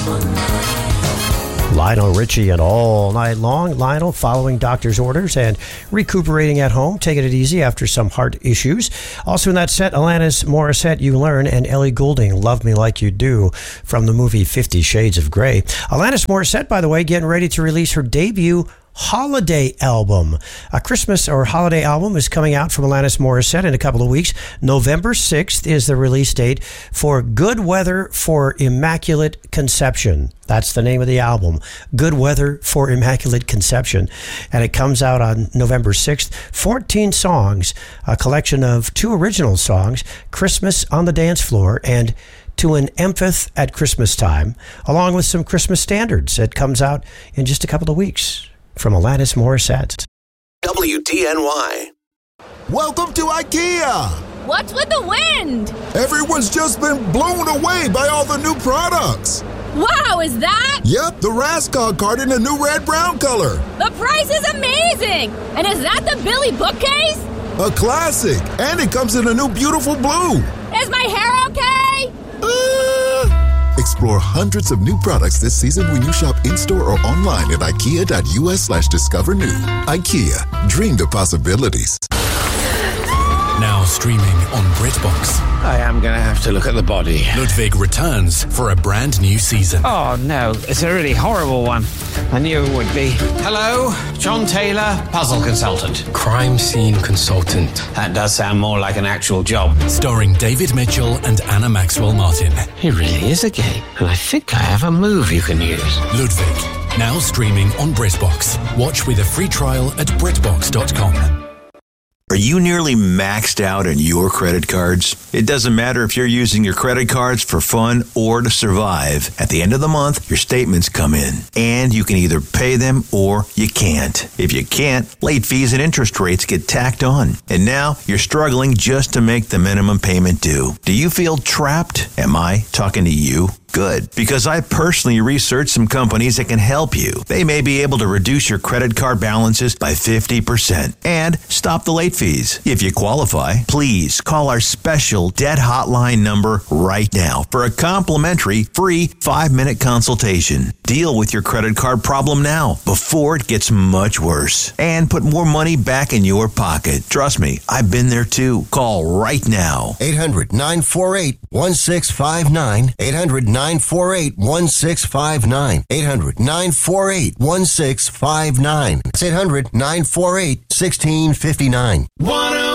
Lionel Richie and All Night Long. Lionel following doctor's orders and recuperating at home, taking it easy after some heart issues. Also in that set, Alanis Morissette, You Learn, and Ellie Goulding, Love Me Like You Do, from the movie 50 Shades of Grey. Alanis Morissette, by the way, getting ready to release her debut holiday album. A Christmas or holiday album is coming out from Alanis Morissette in a couple of weeks. November 6th is the release date for Good Weather for Immaculate Conception. That's the name of the album, Good Weather for Immaculate Conception. And it comes out on November 6th. 14 songs, a collection of 2 original songs, Christmas on the Dance Floor and To an Empheth at Christmas Time, along with some Christmas standards. It comes out in just a couple of weeks. From Alanis Morissette. WDNY. Welcome to IKEA. What's with the wind? Everyone's just been blown away by all the new products. Wow, is that? Yep, the Raskog card in the new red-brown color. The price is amazing. And is that the Billy bookcase? A classic. And it comes in a new beautiful blue. Is my hair okay? Explore hundreds of new products this season when you shop in-store or online at ikea.us/discover new. IKEA, dream the possibilities. Now streaming on BritBox. I am going to have to look at the body. Ludwig returns for a brand new season. Oh, no. It's a really horrible one. I knew it would be. Hello, John Taylor, puzzle consultant. Crime scene consultant. That does sound more like an actual job. Starring David Mitchell and Anna Maxwell Martin. He really is a gay. And I think I have a move you can use. Ludwig. Now streaming on BritBox. Watch with a free trial at BritBox.com. Are you nearly maxed out on your credit cards? It doesn't matter if you're using your credit cards for fun or to survive. At the end of the month, your statements come in, and you can either pay them or you can't. If you can't, late fees and interest rates get tacked on. And now you're struggling just to make the minimum payment due. Do you feel trapped? Am I talking to you? Good, because I personally researched some companies that can help you. They may be able to reduce your credit card balances by 50% and stop the late fees. If you qualify, please call our special debt hotline number right now for a complimentary free 5-minute consultation. Deal with your credit card problem now before it gets much worse and put more money back in your pocket. Trust me, I've been there too. Call right now. 800-948-1659. 800-948-1659. 800-948-1659. It's 800-948-1659.